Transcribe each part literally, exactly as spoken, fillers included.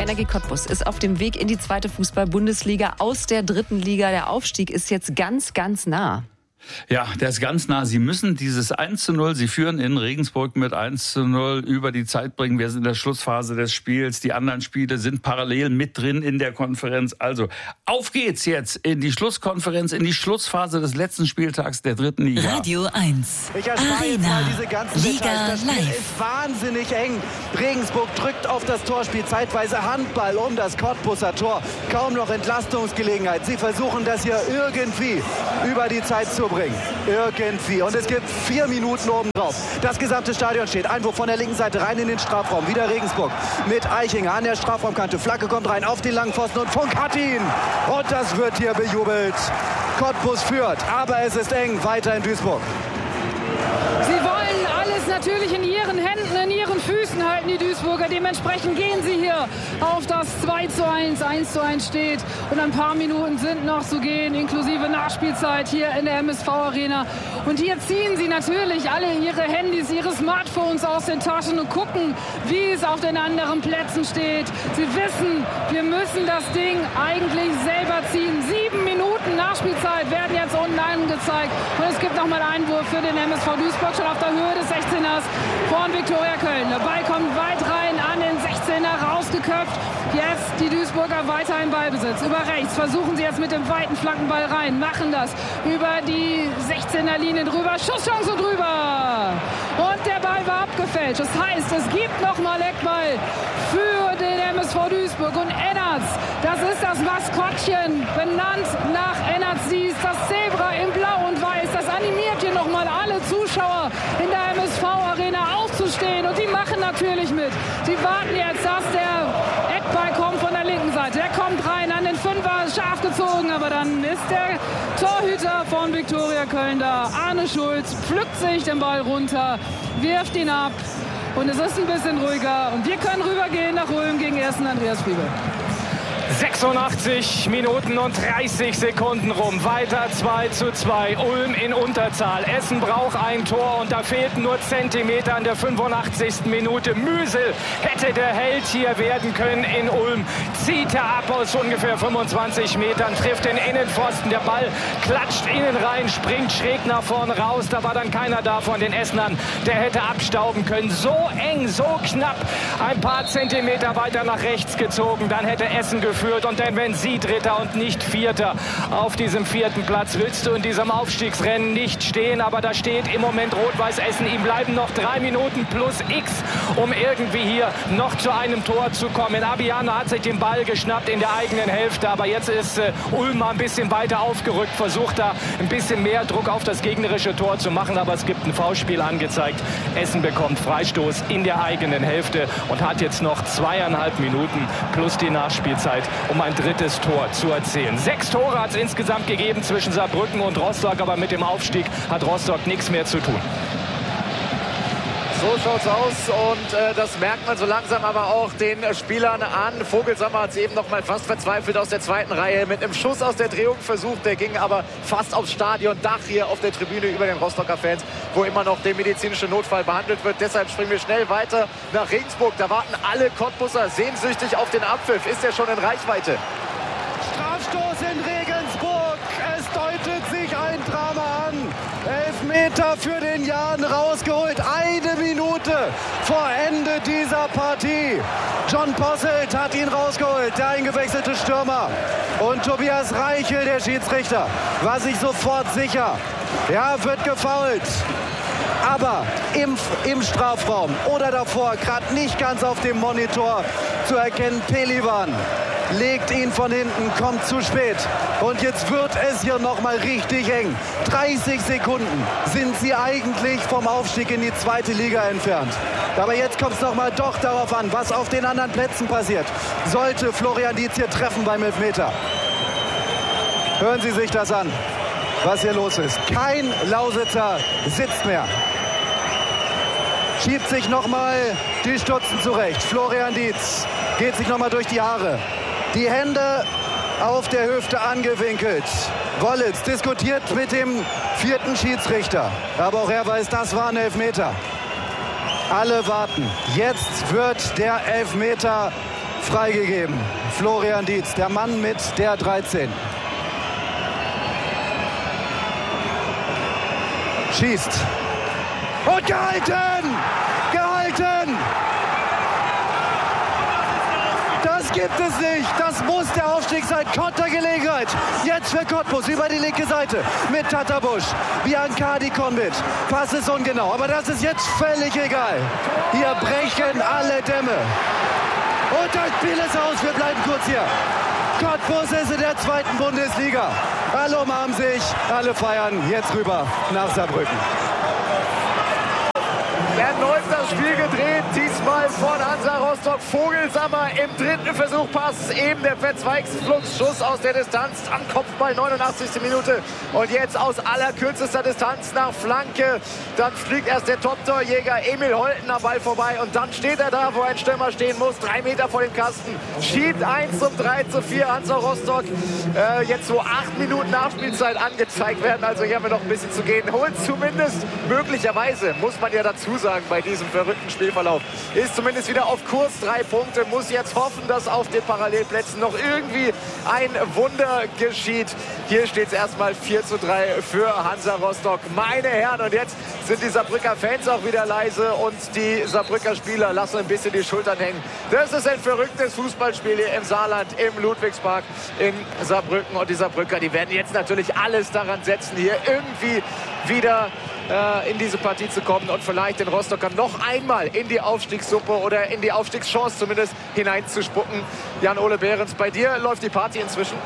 Energie Cottbus ist auf dem Weg in die zweite Fußball-Bundesliga aus der dritten Liga. Der Aufstieg ist jetzt ganz, ganz nah. Ja, der ist ganz nah. Sie müssen dieses eins zu null, Sie führen in Regensburg mit eins zu null über die Zeit bringen. Wir sind in der Schlussphase des Spiels. Die anderen Spiele sind parallel mit drin in der Konferenz. Also, auf geht's jetzt in die Schlusskonferenz, in die Schlussphase des letzten Spieltags der dritten Liga. Radio eins. Ich erspare jetzt mal diese ganzen Liga Details. Das Spiel live. ist wahnsinnig eng. Regensburg drückt auf das Torspiel, zeitweise Handball um das Cottbuser Tor. Kaum noch Entlastungsgelegenheit. Sie versuchen das hier irgendwie über die Zeit zu bringen. Irgendwie. Und es gibt vier Minuten obendrauf. Das gesamte Stadion steht. Einwurf von der linken Seite rein in den Strafraum. Wieder Regensburg mit Eichinger an der Strafraumkante. Flagge kommt rein auf den langen Pfosten und Funk hat ihn. Und das wird hier bejubelt. Cottbus führt, aber es ist eng. Weiter in Duisburg. Sie wollen alles natürlich in ihren Händen, in ihren Füßen halten, die Duisburger. Dementsprechend gehen sie hier auf das zwei zu eins. eins zu eins steht und ein paar Minuten sind noch zu gehen, inklusive Nachspielzeit hier in der M S V-Arena. Und hier ziehen sie natürlich alle ihre Handys, ihre Smartphones aus den Taschen und gucken, wie es auf den anderen Plätzen steht. Sie wissen, wir müssen das Ding eigentlich selber ziehen. Sieben Minuten Nachspielzeit werden jetzt unten angezeigt. Und es gibt nochmal einen Einwurf für den M S V Duisburg, schon auf der Höhe des sechzehners von Viktoria Köln. Der Ball kommt weit rein an den sechzehner, rausgeköpft. Jetzt die Duisburger weiter im Ballbesitz. Über rechts versuchen sie jetzt mit dem weiten Flankenball rein. Machen das über die sechzehner Linie drüber. Schusschance drüber. Und der Ball war abgefälscht. Das heißt, es gibt nochmal Eckball für den M S V Duisburg. Und Ennertz, das ist das Maskottchen, benannt nach Ennertz Dies, das Zebra in Blau und Weiß. Das animiert hier nochmal alle Zuschauer in der M S V-Arena aufzustehen. Und die machen natürlich mit. Die warten jetzt, dass der Eckball kommt von der linken Seite. Der kommt rein an den Fünfer, scharf gezogen. Aber dann ist der Torhüter von Viktoria Köln da. Arne Schulz pflückt sich den Ball runter, wirft ihn ab. Und es ist ein bisschen ruhiger. Und wir können rübergehen nach Ulm gegen ersten Andreas Friebe. sechsundachtzig Minuten und dreißig Sekunden rum. Weiter zwei zu zwei. Ulm in Unterzahl. Essen braucht ein Tor und da fehlten nur Zentimeter an der fünfundachtzigsten Minute. Müsel hätte der Held hier werden können in Ulm. Zieht er ab aus ungefähr fünfundzwanzig Metern, trifft den Innenpfosten. Der Ball klatscht innen rein, springt schräg nach vorn raus. Da war dann keiner da von den Essenern. Der hätte abstauben können. So eng, so knapp. Ein paar Zentimeter weiter nach rechts gezogen. Dann hätte Essen geführt. Und denn wenn Sie Dritter und nicht Vierter auf diesem vierten Platz, willst du in diesem Aufstiegsrennen nicht stehen. Aber da steht im Moment Rot-Weiß Essen. Ihm bleiben noch drei Minuten plus X, um irgendwie hier noch zu einem Tor zu kommen. Abiano hat sich den Ball geschnappt in der eigenen Hälfte. Aber jetzt ist äh, Ulm mal ein bisschen weiter aufgerückt, versucht da ein bisschen mehr Druck auf das gegnerische Tor zu machen. Aber es gibt ein Foulspiel angezeigt. Essen bekommt Freistoß in der eigenen Hälfte und hat jetzt noch zweieinhalb Minuten plus die Nachspielzeit, um ein drittes Tor zu erzielen. Sechs Tore hat es insgesamt gegeben zwischen Saarbrücken und Rostock, aber mit dem Aufstieg hat Rostock nichts mehr zu tun. So schaut's aus und äh, das merkt man so langsam aber auch den Spielern an. Vogelsammer hat es eben noch mal fast verzweifelt aus der zweiten Reihe mit einem Schuss aus der Drehung versucht. Der ging aber fast aufs Stadiondach hier auf der Tribüne über den Rostocker Fans, wo immer noch der medizinische Notfall behandelt wird. Deshalb springen wir schnell weiter nach Regensburg. Da warten alle Cottbusser sehnsüchtig auf den Abpfiff. Ist er schon in Reichweite? Strafstoß in Regensburg. Es deutet sich ein Drama an. Elfmeter für den Jan rausgeholt. Eine Minute vor Ende dieser Partie. John Posselt hat ihn rausgeholt, der eingewechselte Stürmer. Und Tobias Reichel, der Schiedsrichter, war sich sofort sicher. Ja, wird gefoult. Aber im, im Strafraum oder davor, gerade nicht ganz auf dem Monitor zu erkennen, Pelivan legt ihn von hinten, kommt zu spät. Und jetzt wird es hier nochmal richtig eng. dreißig Sekunden sind sie eigentlich vom Aufstieg in die zweite Liga entfernt. Aber jetzt kommt es nochmal doch darauf an, was auf den anderen Plätzen passiert. Sollte Florian Dietz hier treffen beim Elfmeter. Hören Sie sich das an, was hier los ist. Kein Lausitzer sitzt mehr. Schiebt sich nochmal die Stutzen zurecht. Florian Dietz geht sich nochmal durch die Haare. Die Hände auf der Hüfte angewinkelt. Wollitz diskutiert mit dem vierten Schiedsrichter. Aber auch er weiß, das war ein Elfmeter. Alle warten. Jetzt wird der Elfmeter Freigegeben. Florian Dietz, der Mann mit der dreizehn. Schießt. Und gehalten! Gehalten! Das gibt es nicht. Das muss der Aufstieg sein. Kontergelegenheit. Jetzt für Cottbus über die linke Seite mit Tattabusch. Biancardi Konvic. Pass ist ungenau, aber das ist jetzt völlig egal. Hier brechen alle Dämme. Und das Spiel ist aus. Wir bleiben kurz hier. Cottbus ist in der zweiten Bundesliga. Alle umarmen sich, alle feiern. Jetzt rüber nach Saarbrücken. Erneut das Spiel gedreht, diesmal von Hansa Rostock. Vogelsammer im dritten Versuch, Pass, eben der Verzweigungsfluss, aus der Distanz am Kopfball, neunundachtzigste Minute. Und jetzt aus allerbkürzester Distanz nach Flanke. Dann fliegt erst der Top-Torjäger Emil Holten am Ball vorbei. Und dann steht er da, wo ein Stürmer stehen muss, drei Meter vor dem Kasten. Schiebt eins zum drei zu vier Hansa Rostock. Äh, jetzt so acht Minuten Nachspielzeit angezeigt werden. Also hier haben wir noch ein bisschen zu gehen. Holt zumindest möglicherweise, muss man ja dazu sagen, bei diesem verrückten Spielverlauf. Ist zumindest wieder auf Kurs, drei Punkte, muss jetzt hoffen, dass auf den Parallelplätzen noch irgendwie ein Wunder geschieht. Hier steht es erstmal vier zu drei für Hansa Rostock. Meine Herren, und jetzt sind die Saarbrücker Fans auch wieder leise und die Saarbrücker Spieler lassen ein bisschen die Schultern hängen. Das ist ein verrücktes Fußballspiel hier im Saarland, im Ludwigspark in Saarbrücken. Und die Saarbrücker, die werden jetzt natürlich alles daran setzen, hier irgendwie wieder in diese Partie zu kommen und vielleicht den Rostockern noch einmal in die Aufstiegssuppe oder in die Aufstiegschance zumindest hineinzuspucken. Jan-Ole Behrens, bei dir läuft die Party inzwischen?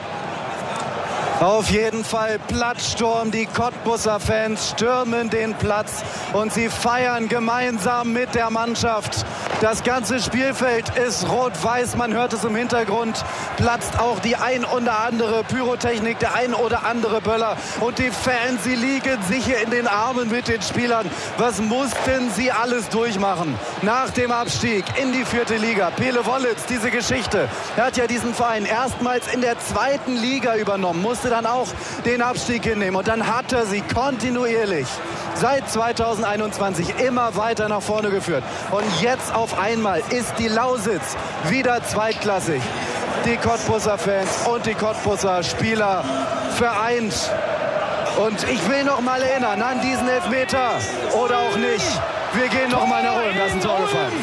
Auf jeden Fall Platzsturm. Die Cottbuser Fans stürmen den Platz und sie feiern gemeinsam mit der Mannschaft. Das ganze Spielfeld ist rot-weiß. Man hört es im Hintergrund. Platzt auch die ein oder andere Pyrotechnik, der ein oder andere Böller. Und die Fans, sie liegen sicher in den Armen mit den Spielern. Was mussten sie alles durchmachen? Nach dem Abstieg in die vierte Liga. Pele Wollitz, diese Geschichte. Er hat ja diesen Verein erstmals in der zweiten Liga übernommen. Musste dann auch den Abstieg hinnehmen. Und dann hat er sie kontinuierlich seit zweitausendeinundzwanzig immer weiter nach vorne geführt. Und jetzt auf einmal ist die Lausitz wieder zweitklassig. Die Cottbuser Fans und die Cottbuser Spieler vereint. Und ich will noch mal erinnern an diesen Elfmeter. Oder auch nicht. Wir gehen noch mal nach Ulm. Da ist ein Tor gefallen.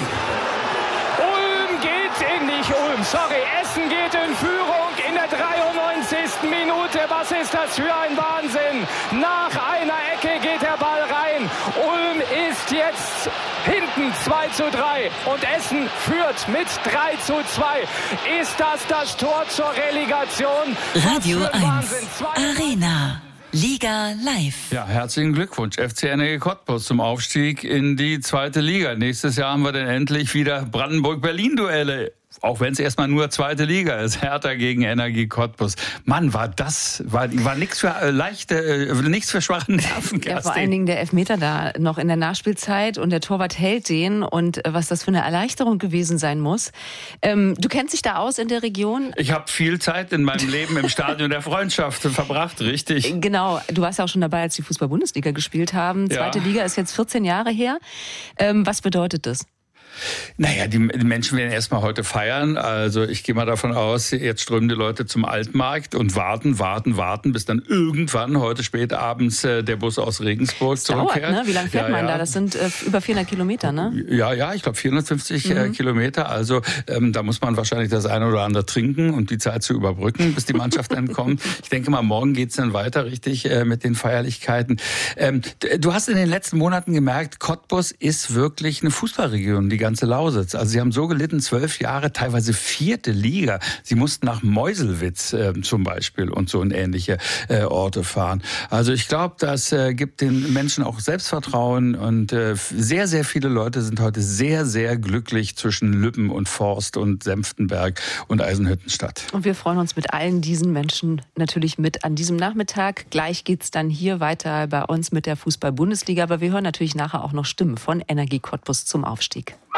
Ulm geht in nicht Ulm. Sorry, Essen geht in Führung in der dreiundneunzigsten Minute. Was ist das für ein Wahnsinn? Nach einer Ecke geht der Ball rein. Ulm ist jetzt hinten zwei zu drei und Essen führt mit drei zu zwei. Ist das das Tor zur Relegation? Radio eins Arena. Liga live. Ja, herzlichen Glückwunsch, F C Energie Cottbus zum Aufstieg in die zweite Liga. Nächstes Jahr haben wir dann endlich wieder Brandenburg-Berlin-Duelle. Auch wenn es erstmal nur zweite Liga ist. Hertha gegen Energie Cottbus. Mann, war das, war, war nichts für äh, leichte, äh, nichts für schwache Nerven. Ja, vor allen Dingen der Elfmeter da noch in der Nachspielzeit und der Torwart hält den und äh, was das für eine Erleichterung gewesen sein muss. Ähm, du kennst dich da aus in der Region? Ich habe viel Zeit in meinem Leben im Stadion der Freundschaft verbracht, richtig. Genau, du warst ja auch schon dabei, als die Fußball-Bundesliga gespielt haben. Zweite ja. Liga ist jetzt vierzehn Jahre her. Ähm, was bedeutet das? Naja, die Menschen werden erstmal heute feiern. Also ich gehe mal davon aus, jetzt strömen die Leute zum Altmarkt und warten, warten, warten, bis dann irgendwann heute spät abends äh, der Bus aus Regensburg das zurückkehrt. Dauert, ne? Wie lange fährt ja, man ja. da? Das sind äh, über vierhundert Kilometer, ne? Ja, ja, ich glaube vierhundertfünfzig mhm. äh, Kilometer. Also ähm, da muss man wahrscheinlich das eine oder andere trinken, um die Zeit zu überbrücken, bis die Mannschaft dann kommt. Ich denke mal, morgen geht's dann weiter richtig äh, mit den Feierlichkeiten. Ähm, du hast in den letzten Monaten gemerkt, Cottbus ist wirklich eine Fußballregion, die ganze Lausitz. Also sie haben so gelitten, zwölf Jahre, teilweise vierte Liga. Sie mussten nach Meuselwitz äh, zum Beispiel und so in ähnliche äh, Orte fahren. Also ich glaube, das äh, gibt den Menschen auch Selbstvertrauen und äh, sehr, sehr viele Leute sind heute sehr, sehr glücklich zwischen Lübben und Forst und Senftenberg und Eisenhüttenstadt. Und wir freuen uns mit allen diesen Menschen natürlich mit an diesem Nachmittag. Gleich geht's dann hier weiter bei uns mit der Fußball-Bundesliga, aber wir hören natürlich nachher auch noch Stimmen von Energie Cottbus zum Aufstieg.